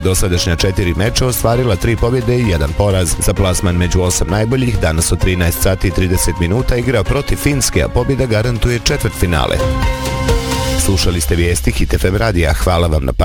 Dosadašnja 4 meča ostvarila 3 pobjede i 1 poraz. Za plasman među 8 najboljih danas u 13 sati i 30 minuta igra protiv Finske, a pobjeda garantuje četvrtfinale. Slušali ste vijesti Hit FM radija. Hvala vam na